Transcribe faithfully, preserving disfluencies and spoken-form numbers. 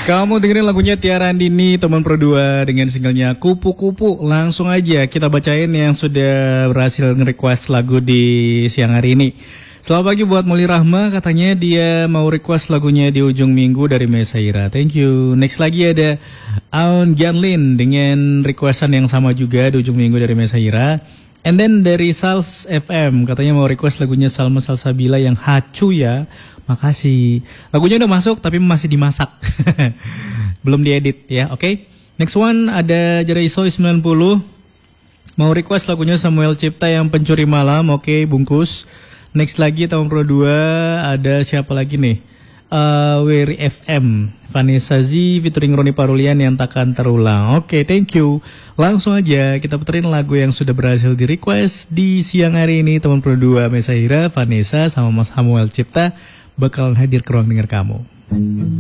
Kamu dengerin lagunya Tiara Andini, teman Pro dua dengan singlenya Kupu-Kupu. Langsung aja kita bacain yang sudah berhasil nge-request lagu di siang hari ini. Selamat pagi buat Molly Rahma, katanya dia mau request lagunya Di Ujung Minggu dari Mesaira. Thank you. Next lagi ada Aun Gianlin dengan requestan yang sama juga, Di Ujung Minggu dari Mesaira. And then dari Sals F M, katanya mau request lagunya Salma Salsabila yang Hacu ya. Makasih. Lagunya udah masuk tapi masih dimasak. Belum diedit ya, oke. Okay? Next one ada Jeraisoy sembilan puluh. Mau request lagunya Samuel Cipta yang Pencuri Malam. Oke, okay, bungkus. Next lagi tahun Pro dua ada siapa lagi nih? Uh, Wery F M, Vanessa Z featuring Roni Parulian yang takkan terulang. Oke, okay, thank you. Langsung aja kita puterin lagu yang sudah berhasil di request di siang hari ini. Teman Pro dua Mesaira, Vanessa sama Mas Samuel Cipta bakalan hadir ke ruang dengar kamu.